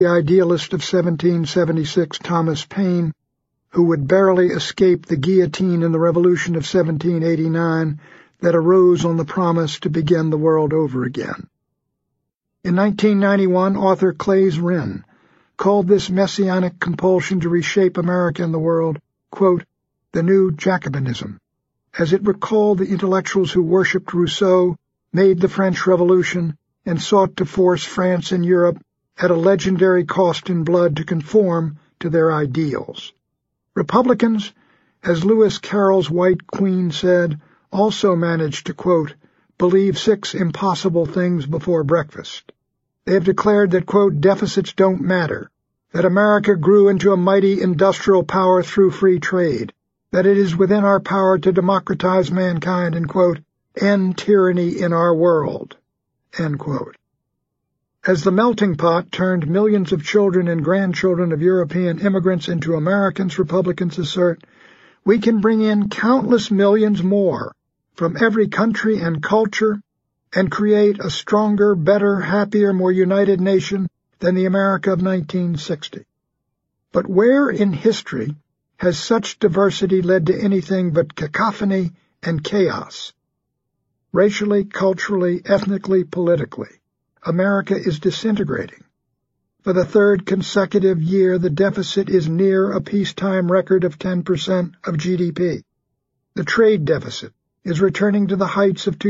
the idealist of 1776, Thomas Paine, who would barely escape the guillotine in the Revolution of 1789 that arose on the promise to begin the world over again. In 1991, author Claes Wren called this messianic compulsion to reshape America and the world, quote, the new Jacobinism, as it recalled the intellectuals who worshipped Rousseau, made the French Revolution, and sought to force France and Europe at a legendary cost in blood to conform to their ideals. Republicans, as Lewis Carroll's White Queen said, also managed to, quote, believe 6 impossible things before breakfast. They have declared that, quote, deficits don't matter, that America grew into a mighty industrial power through free trade, that it is within our power to democratize mankind and, quote, end tyranny in our world, end quote. As the melting pot turned millions of children and grandchildren of European immigrants into Americans, Republicans assert, we can bring in countless millions more from every country and culture and create a stronger, better, happier, more united nation than the America of 1960. But where in history has such diversity led to anything but cacophony and chaos? Racially, culturally, ethnically, politically, America is disintegrating. For the 3rd consecutive year, the deficit is near a peacetime record of 10% of GDP. The trade deficit is returning to the heights of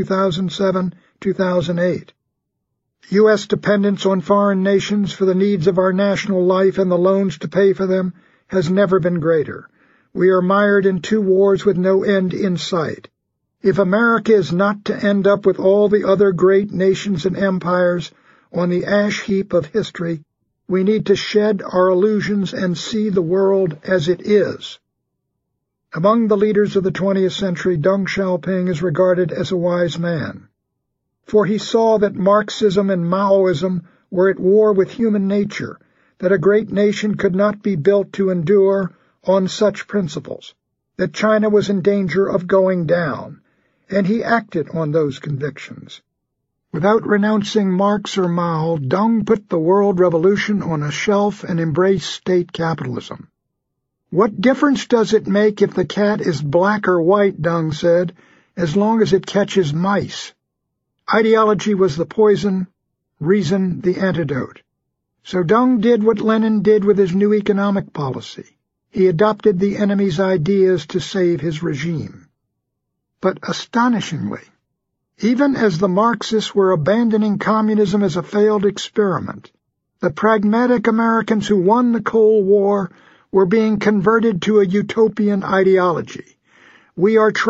2007-2008. U.S. dependence on foreign nations for the needs of our national life and the loans to pay for them has never been greater. We are mired in 2 wars with no end in sight. If America is not to end up with all the other great nations and empires on the ash heap of history, we need to shed our illusions and see the world as it is. Among the leaders of the 20th century, Deng Xiaoping is regarded as a wise man, for he saw that Marxism and Maoism were at war with human nature, that a great nation could not be built to endure on such principles, that China was in danger of going down, and he acted on those convictions. Without renouncing Marx or Mao, Deng put the world revolution on a shelf and embraced state capitalism. What difference does it make if the cat is black or white, Deng said, as long as it catches mice? Ideology was the poison, reason the antidote. So Deng did what Lenin did with his new economic policy. He adopted the enemy's ideas to save his regime. But astonishingly, even as the Marxists were abandoning communism as a failed experiment, the pragmatic Americans who won the Cold War were being converted to a utopian ideology. We are